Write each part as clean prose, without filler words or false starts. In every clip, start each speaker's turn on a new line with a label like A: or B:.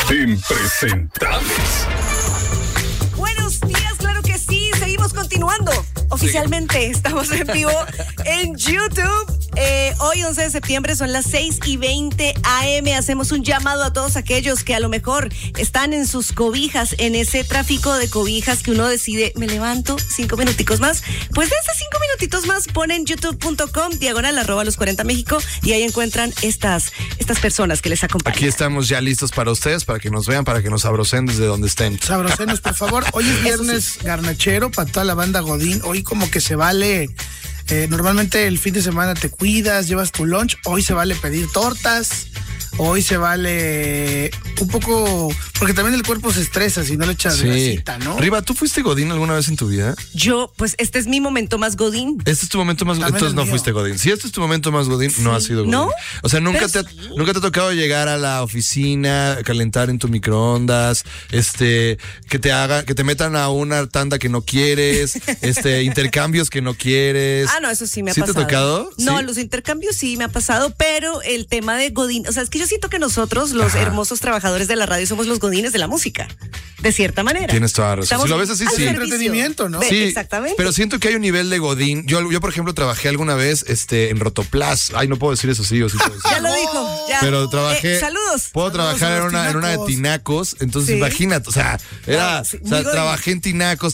A: Impresentables.
B: Buenos días, claro que sí, seguimos continuando. Oficialmente estamos en vivo en YouTube. Hoy 11 de septiembre son las 6:20 a.m. Hacemos un llamado a todos aquellos que a lo mejor están en sus cobijas, en ese tráfico de cobijas que uno decide, me levanto 5 minuticos más. Pues de esos 5 minutitos más ponen youtube.com/los40 México y ahí encuentran estas personas que les acompañan.
C: Aquí estamos ya listos para ustedes, para que nos vean, para que nos sabroseen desde donde estén.
D: Sabrosenos, por favor. Hoy es viernes garnachero para toda la banda Godín. Hoy como que se vale... normalmente el fin de semana te cuidas, llevas tu lunch. Hoy se vale pedir tortas. Hoy se vale un poco, porque también el cuerpo se estresa si no le echas grasita, ¿no?
C: Riva, ¿tú fuiste Godín alguna vez en tu vida?
B: Yo, pues este es mi momento más Godín.
C: Este es tu momento más Godín. Entonces no fuiste Godín. Si este es tu momento más Godín, no has sido Godín.
B: ¿No?
C: O sea, nunca te ha tocado llegar a la oficina, calentar en tu microondas, que te metan a una tanda que no quieres, intercambios que no quieres.
B: Ah, no, eso sí me ha pasado.
C: ¿Sí te ha tocado?
B: No,
C: ¿Sí?
B: los intercambios sí me ha pasado, pero el tema de Godín, o sea, es que yo siento que nosotros, los hermosos trabajadores de la radio, somos los Godines de la música, de cierta manera.
C: Tienes toda la razón.
B: Estamos
C: Si lo ves así,
B: al
C: sí.
B: servicio.
D: Entretenimiento, ¿no?
C: Sí,
B: exactamente.
C: pero siento que hay un nivel de Godín. Yo por ejemplo, trabajé alguna vez en Rotoplas. Ay, no puedo decir eso, sí o sí puedo decir.
B: Ya lo dijo, ya.
C: Pero trabajé.
B: Saludos.
C: Puedo trabajar en una de tinacos. Entonces,
B: Sí.
C: imagínate, o sea, trabajé en tinacos,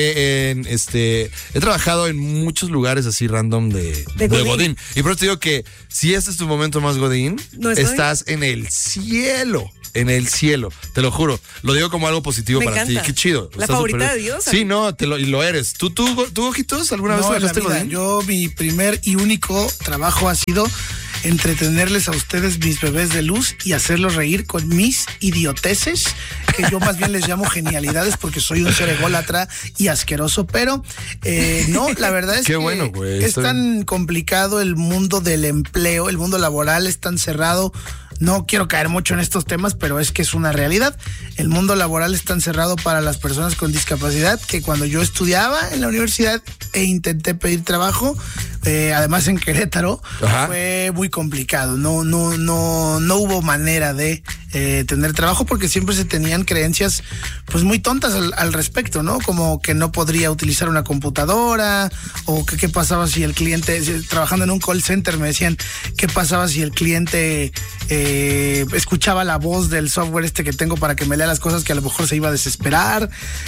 C: he trabajado en muchos lugares así random de Godín. Y por eso te digo que si este es tu momento más Godín,
B: ¿No estoy?
C: estás en el cielo. En el cielo, te lo juro. Lo digo como algo positivo
B: Me
C: para
B: encanta.
C: ti. Qué chido.
B: La
C: Está
B: favorita
C: súper
B: de Dios.
C: Sí, no, y lo eres. ¿Tú, Ojitos, alguna vez
D: No, en la
C: trabajaste
D: vida.
C: Godín?
D: Yo, mi primer y único trabajo ha sido entretenerles a ustedes, mis bebés de luz, y hacerlos reír con mis idioteces, que yo más bien les llamo genialidades porque soy un ser ególatra y asqueroso, pero no, la verdad es
C: Qué
D: que
C: bueno, güey,
D: es tan complicado el mundo del empleo, el mundo laboral es tan cerrado. No quiero caer mucho en estos temas, pero es que es una realidad. El mundo laboral es tan cerrado para las personas con discapacidad que cuando yo estudiaba en la universidad e intenté pedir trabajo, además en Querétaro,
C: Ajá.
D: fue muy complicado. No hubo manera de tener trabajo porque siempre se tenían creencias pues muy tontas al respecto, ¿no? Como que no podría utilizar una computadora, o que qué pasaba si el cliente, trabajando en un call center me decían, ¿qué pasaba si el cliente escuchaba la voz del software que tengo para que me lea las cosas, que a lo mejor se iba a desesperar?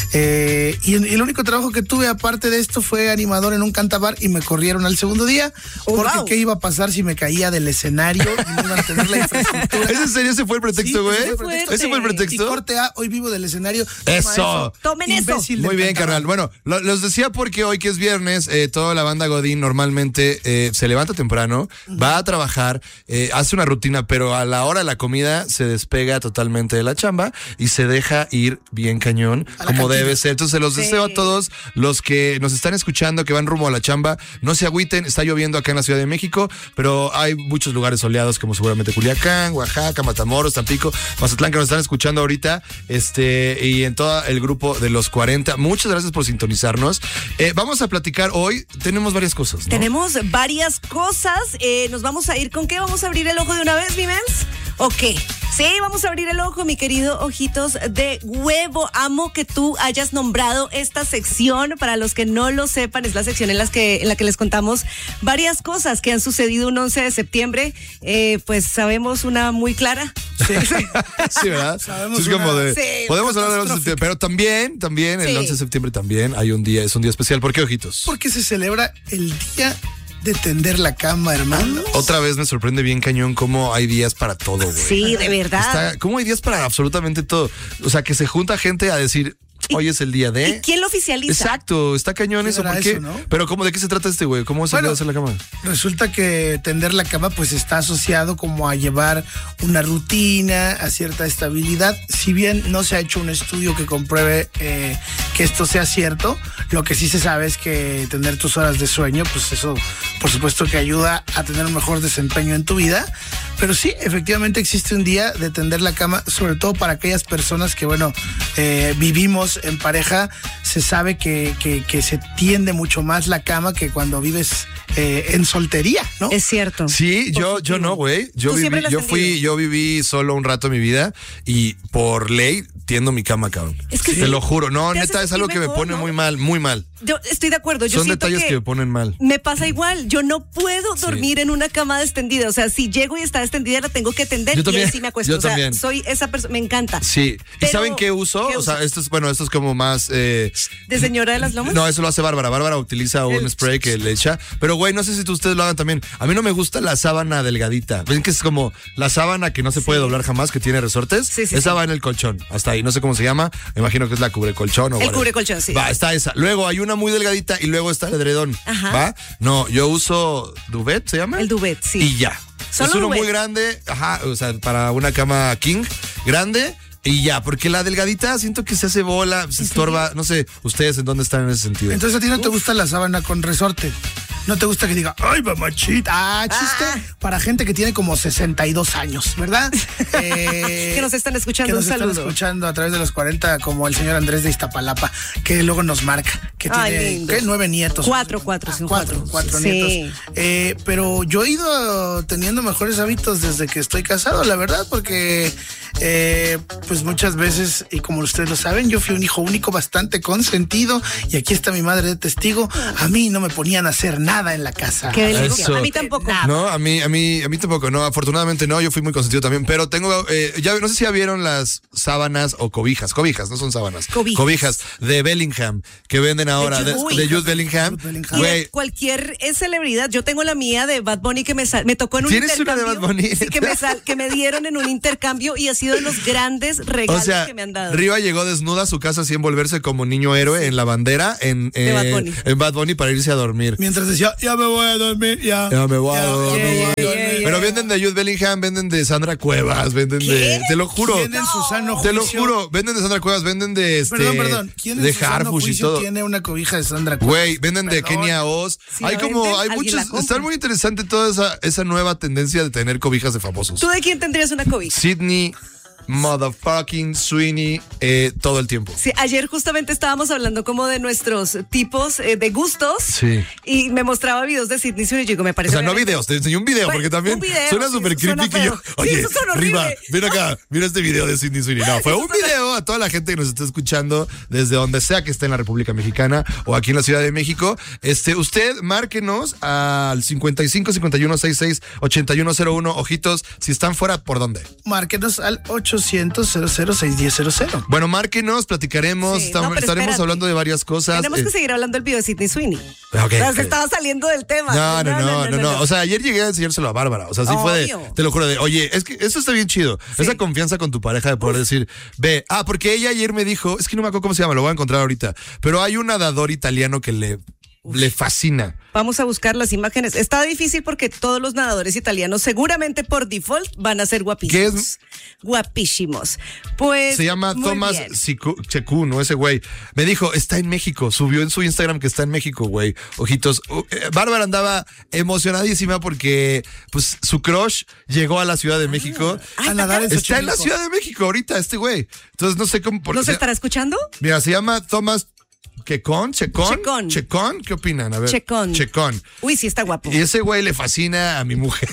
D: Y el único trabajo que tuve aparte de esto fue animador en un cantabar y me corrieron al segundo día porque
B: wow.
D: ¿Qué iba a pasar si me caía del escenario y no iban a tener la infraestructura?
C: ¿Es en serio? ¿Ese fue el pretexto, güey?
D: ese fue el pretexto.
C: ¿Ese fue el
D: Y
C: pretexto?
D: corte A, hoy vivo del escenario.
C: Eso.
B: Tomen eso.
D: Imbécil
C: Muy
D: del
C: bien,
D: cantabar.
C: carnal. Bueno, los decía porque hoy que es viernes, toda la banda Godín normalmente se levanta temprano, va a trabajar, hace una rutina, pero a la hora de la comida se despega totalmente de la chamba y se deja ir bien cañón, como debe ser. Entonces, se los deseo a todos los que nos están escuchando, que van rumbo a la chamba. No se agüiten, está lloviendo acá en la Ciudad de México, pero hay muchos lugares soleados, como seguramente Culiacán, Oaxaca, Matamoros, Tampico, Mazatlán, que nos están escuchando ahorita, y en todo el grupo de los 40. Muchas gracias por sintonizarnos. Vamos a platicar hoy, tenemos varias cosas, ¿no?
B: Tenemos varias cosas. Nos vamos a ir con qué. ¿Vamos a abrir el ojo de una vez, mi mens? ¿O qué? Sí, vamos a abrir el ojo, mi querido Ojitos de Huevo. Amo que tú hayas nombrado esta sección. Para los que no lo sepan, es la sección en la que les contamos varias cosas que han sucedido un 11 de septiembre. Pues sabemos una muy clara.
C: Sí, ¿verdad?
D: Sabemos
C: Es como de,
B: Sí,
C: podemos hablar del 11 de septiembre, pero también el
B: Sí.
C: 11 de septiembre también hay un día, es un día especial. ¿Por qué, Ojitos?
D: Porque se celebra el día de tender la cama, hermano.
C: Otra vez me sorprende bien cañón cómo hay días para todo, güey.
B: Sí, de verdad.
C: ¿Cómo hay días para absolutamente todo? O sea, que se junta gente a decir, hoy es el día de...
B: ¿Y quién lo oficializa?
C: Exacto, está cañón
D: ¿Qué
C: eso,
D: será
C: ¿por qué?
D: eso, no?
C: Pero ¿cómo, de qué se trata güey? ¿Cómo es el día de hacer la cama?
D: Resulta que tender la cama pues está asociado como a llevar una rutina, a cierta estabilidad. Si bien no se ha hecho un estudio que compruebe que esto sea cierto. Lo que sí se sabe es que tener tus horas de sueño, pues eso, por supuesto que ayuda a tener un mejor desempeño en tu vida. Pero sí, efectivamente existe un día de tender la cama, sobre todo para aquellas personas que, bueno, vivimos en pareja. Se sabe que se tiende mucho más la cama que cuando vives en soltería, ¿no?
B: Es cierto.
C: Sí, yo no, güey. Yo viví solo un rato de mi vida y por ley tiendo mi cama, cabrón.
B: Es que
C: te lo juro. No,
B: te
C: neta, es algo que me pone muy mal, muy mal.
B: Yo estoy de acuerdo. Yo
C: Son
B: siento
C: detalles que me ponen mal.
B: Me pasa igual. Yo no puedo dormir en una cama extendida. O sea, si llego y está extendida, la tengo que tender y ahí sí me acuesto.
C: Yo también.
B: Soy esa persona. Me encanta.
C: Sí.
B: Pero,
C: ¿y saben qué uso? O sea, esto es como más...
B: ¿de señora de las lomas?
C: No, eso lo hace Bárbara. Bárbara utiliza un spray que le echa. Pero, güey, no sé si ustedes lo hagan también. A mí no me gusta la sábana delgadita. ¿Ven que es como la sábana que no se puede doblar jamás, que tiene resortes?
B: Sí,
C: esa va en el colchón. Hasta ahí. No sé cómo se llama. Me imagino que es la cubrecolchón o
B: el cubrecolchón, sí.
C: Va, está esa. Luego hay una muy delgadita y luego está el edredón.
B: Ajá.
C: ¿Va? No, yo uso duvet, ¿se llama?
B: El duvet, sí.
C: Y ya.
B: Solo
C: es uno
B: duvet.
C: muy grande, o sea, para una cama king, grande. Y ya, porque la delgadita siento que se hace bola, se estorba. No sé, ustedes en dónde están en ese sentido.
D: Entonces a ti no te gusta la sábana con resorte. No te gusta que diga, ay, mamachita. Chiste para gente que tiene como 62 años, ¿verdad?
B: Que nos están escuchando,
D: que nos
B: un saludo.
D: están escuchando a través de los 40, como el señor Andrés de Iztapalapa, que luego nos marca, que tiene, ¿qué? 9 nietos.
B: Cuatro
D: Cuatro
B: sí.
D: nietos. Pero yo he ido teniendo mejores hábitos desde que estoy casado, la verdad, porque pues muchas veces, y como ustedes lo saben, yo fui un hijo único bastante consentido, y aquí está mi madre de testigo. A mí no me ponían a hacer nada en la casa.
B: Qué delicia. A mí tampoco.
C: No, a mí tampoco, no, afortunadamente no, yo fui muy consentido también, pero tengo, ya no sé si ya vieron las sábanas o cobijas, no son sábanas, cobijas de Bellingham, que venden ahora, de Jude Bellingham.
B: Y de cualquier celebridad, yo tengo la mía de Bad Bunny que me tocó en un
C: ¿Tienes
B: intercambio.
C: una de Bad Bunny?
B: Sí, que me dieron en un intercambio y ha sido de los grandes regalos que me han dado.
C: Riva llegó desnuda a su casa sin envolverse como niño héroe en la bandera en Bad Bunny para irse a dormir.
D: Mientras decía, ya me voy a dormir, ya me voy a dormir.
C: Pero venden de Jude Bellingham, venden de Sandra Cuevas, venden de... Te lo juro.
D: ¿Quién en su sano
C: Te lo
D: juicio?
C: juro, venden de Sandra Cuevas, venden de
D: Perdón. ¿Quién en
C: de
D: su sano
C: Harfush y
D: juicio
C: todo.
D: tiene una cobija de Sandra Cuevas?
C: Güey, venden de Kenia Oz.
B: Sí,
C: hay muchos, está muy interesante toda esa nueva tendencia de tener cobijas de famosos.
B: ¿Tú de quién tendrías una cobija?
C: Sydney, motherfucking Sweeney, todo el tiempo.
B: Sí, ayer justamente estábamos hablando como de nuestros tipos de gustos.
C: Sí.
B: Y me mostraba videos de Sydney Sweeney. Digo, me parece.
C: O sea, no videos, te enseñé un video, porque también suena súper creepy que yo. Oye,
B: eso suena horrible.
C: Riva, ven acá, mira este video de Sydney Sweeney. No, fue un video a toda la gente que nos está escuchando desde donde sea que esté en la República Mexicana o aquí en la Ciudad de México. Usted márquenos al 55 51 66 8101. Ojitos, si están fuera, ¿por dónde?
D: Márquenos al 800-00-610-00.
C: Bueno, márquenos, platicaremos,
B: Sí,
C: estaremos
B: espérate.
C: hablando de varias cosas.
B: Tenemos que seguir hablando del video de Sydney Sweeney.
C: Okay,
B: o sea, se estaba saliendo del tema.
C: No. O sea, ayer llegué a enseñárselo a Bárbara. O sea, sí fue de, te lo juro, oye, es que eso está bien chido. Sí. Esa confianza con tu pareja de poder decir, ve, porque ella ayer me dijo, es que no me acuerdo cómo se llama, lo voy a encontrar ahorita, pero hay un nadador italiano que le fascina.
B: Vamos a buscar las imágenes. Está difícil porque todos los nadadores italianos seguramente por default van a ser guapísimos.
C: ¿Qué es?
B: Guapísimos. Pues
C: se llama Tomás Chekú, ¿no? Ese güey. Me dijo, está en México. Subió en su Instagram que está en México, güey. Ojitos. Bárbara andaba emocionadísima porque pues su crush llegó a la Ciudad de México.
D: A nadar
C: está en la Ciudad de México ahorita, este güey. Entonces no sé cómo.
B: ¿Nos estará escuchando?
C: Mira, se llama Tomás Chekón, ¿qué opinan? A ver. Chekón.
B: Uy, sí está guapo.
C: Y ese güey le fascina a mi mujer.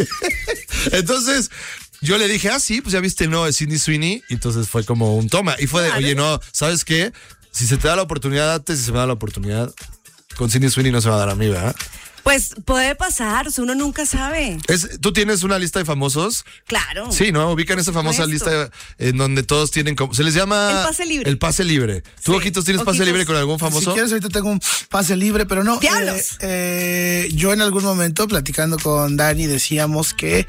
C: Entonces, yo le dije, sí, pues ya viste el nuevo de Sydney Sweeney. Y entonces fue como un toma. Y fue de, oye, no, ¿sabes qué? Si se te da la oportunidad, date. Si se me da la oportunidad, con Sydney Sweeney no se va a dar a mí, ¿verdad?
B: Pues puede pasar, uno nunca sabe.
C: ¿Tú tienes una lista de famosos?
B: Claro.
C: Sí, ¿no? Ubican esa famosa lista en donde todos tienen como... Se les llama...
B: El pase libre.
C: El pase libre. ¿Tú, Ojitos, tienes pase libre con algún famoso?
D: Si quieres, ahorita tengo un pase libre, pero no.
B: ¡Diablos!
D: Yo en algún momento, platicando con Dani, decíamos que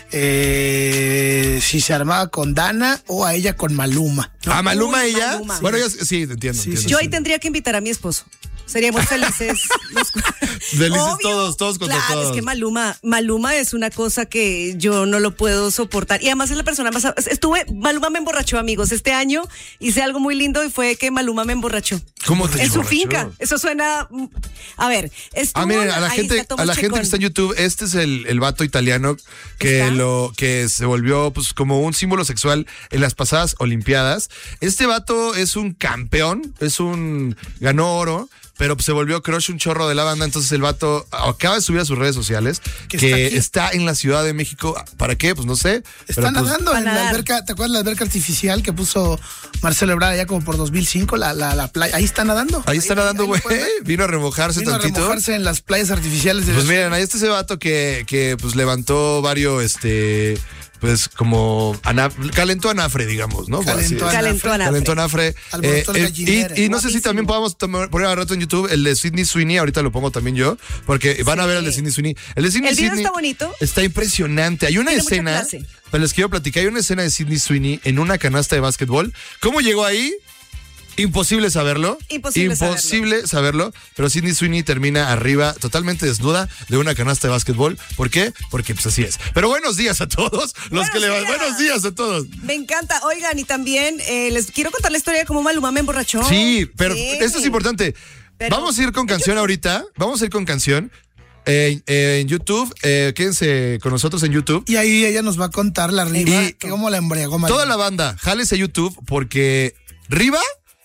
D: si se armaba con Dana o a ella con Maluma, ¿no?
C: ¿A Maluma ella?
B: Maluma.
C: Bueno, sí, entiendo.
B: Yo ahí tendría que invitar a mi esposo. Seríamos felices.
C: Felices todos contra
B: claro,
C: todos.
B: Es que Maluma es una cosa que yo no lo puedo soportar. Y además es la persona más... Maluma me emborrachó, amigos. Este año hice algo muy lindo y fue que Maluma me emborrachó.
C: ¿Cómo te
B: En su
C: emborrachó?
B: finca. Eso suena... A ver,
C: miren, a la gente que está en YouTube, este es el vato italiano que se volvió pues como un símbolo sexual en las pasadas Olimpiadas. Este vato es un campeón, ganó oro, pero se volvió crush un chorro de la banda. Entonces el vato acaba de subir a sus redes sociales que está en la Ciudad de México. ¿Para qué? Pues no sé.
D: Está nadando en la alberca. ¿Te acuerdas la alberca artificial que puso Marcelo Ebrard allá como por 2005? La playa. Ahí está nadando.
C: Ahí está nadando, güey. Vino a remojarse tantito.
D: A remojarse en las playas artificiales de
C: Pues miren, ahí está ese vato que pues levantó varios pues como calentó anafre, digamos, ¿no?
B: Calentó
C: anafre. Y no sé si también podamos poner al rato en YouTube el de Sydney Sweeney, ahorita lo pongo también yo, porque van a ver el de Sydney Sweeney. El
B: video está bonito.
C: Está impresionante. Hay una escena, pero les quiero platicar, hay una escena de Sydney Sweeney en una canasta de básquetbol. ¿Cómo llegó ahí? Imposible saberlo. Imposible saberlo. Pero Sydney Sweeney termina arriba, totalmente desnuda, de una canasta de básquetbol. ¿Por qué? Porque pues así es. Pero buenos días a todos. Buenos días a todos.
B: Me encanta. Oigan, y también les quiero contar la historia de cómo Maluma me emborrachó.
C: Sí, pero esto es importante. Vamos a ir con canción ahorita. Vamos a ir con canción. En YouTube, quédense con nosotros en YouTube.
D: Y ahí ella nos va a contar la Riva, cómo la embriagó Maluma.
C: Toda la banda, jálese a YouTube porque Riva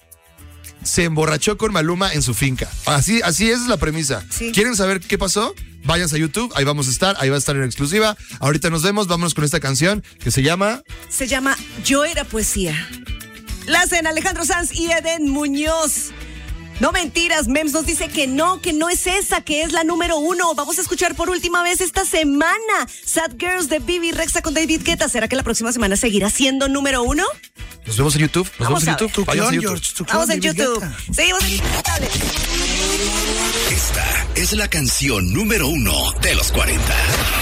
C: se emborrachó con Maluma en su finca. Así es la premisa. Sí. ¿Quieren saber qué pasó? Váyanse a YouTube, ahí vamos a estar, ahí va a estar en exclusiva. Ahorita nos vemos, vámonos con esta canción que se llama
B: Yo Era Poesía. La hacen Alejandro Sanz y Eden Muñoz. No mentiras, Mems nos dice que no es esa, que es la número 1. Vamos a escuchar por última vez esta semana Sad Girls de Bibi Rexha con David Guetta. ¿Será que la próxima semana seguirá siendo número 1?
C: Nos vemos en YouTube.
B: Vamos en
C: YouTube.
B: Vamos en YouTube. Seguimos en YouTube.
A: Esta es la canción número 1 de los 40.